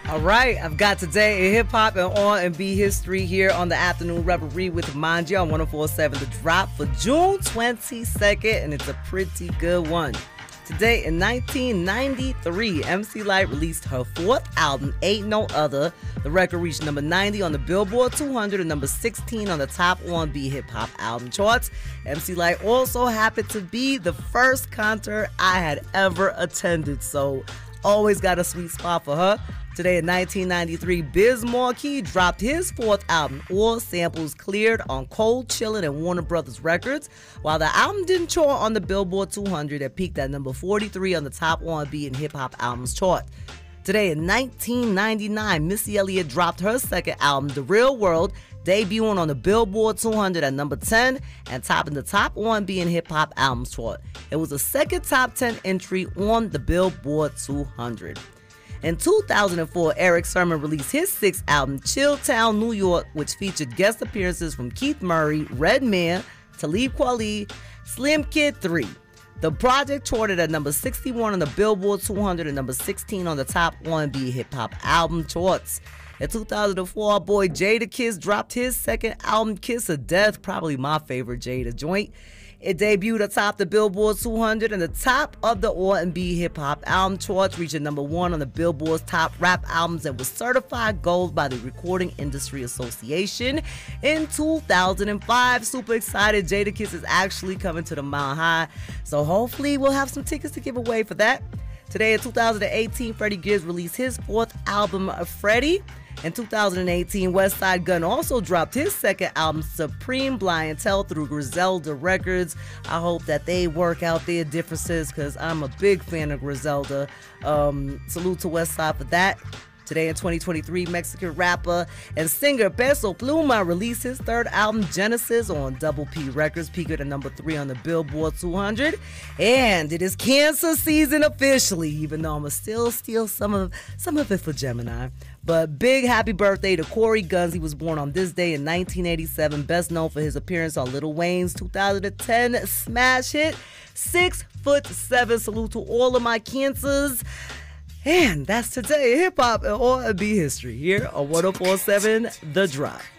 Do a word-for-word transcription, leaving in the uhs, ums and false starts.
All right, I've got today in hip hop and R and B history here on the Afternoon Reverie with Manji on one oh four point seven The Drop for June twenty-second, and it's a pretty good one. Today in nineteen ninety-three, M C Lyte released her fourth album, Ain't No Other. The record reached number ninety on the Billboard two hundred and number sixteen on the top R and B hip hop album charts. M C Lyte also happened to be the first concert I had ever attended, so always got a sweet spot for her. Today in nineteen ninety-three, Biz Markie dropped his fourth album, All Samples Cleared, on Cold Chillin' and Warner Brothers Records. While the album didn't chart on the Billboard two hundred, it peaked at number forty-three on the top R and B and hip hop albums chart. Today in nineteen ninety-nine, Missy Elliott dropped her second album, The Real World, debuting on the Billboard two hundred at number ten and topping the top R and B and hip hop albums chart. It was the second top ten entry on the Billboard two hundred. In two thousand four, Erick Sermon released his sixth album, Chilltown, New York, which featured guest appearances from Keith Murray, Redman, Talib Kweli, Slim Kid three. The project charted at number sixty-one on the Billboard two hundred and number sixteen on the top R and B hip hop album charts. In two thousand four, our boy Jadakiss dropped his second album, Kiss of Death, probably my favorite Jada joint. It debuted atop the Billboard two hundred and the top of the R and B hip hop album charts, reaching number one on the Billboard's top rap albums and was certified gold by the Recording Industry Association. In two thousand five, super excited, Jadakiss is actually coming to the Mile High, so hopefully we'll have some tickets to give away for that. Today in two thousand eighteen, Freddie Gibbs released his fourth album, Freddie. In two thousand eighteen, Westside Gunn also dropped his second album, Supreme Blientele, through Griselda Records. I hope that they work out their differences because I'm a big fan of Griselda. Um, salute to Westside for that. Today in twenty twenty-three, Mexican rapper and singer Peso Pluma released his third album, Genesis, on Double P Records, peaked at number three on the Billboard two hundred. And it is Cancer season officially, even though I'm going to still steal some of, some of it for Gemini. But big happy birthday to Corey Gunz. He was born on this day in nineteen eighty-seven, best known for his appearance on Lil Wayne's two thousand ten smash hit, Six Foot Seven. Salute to all of my Cancers. And that's today, hip hop and R and B history here on one oh four point seven The Drop.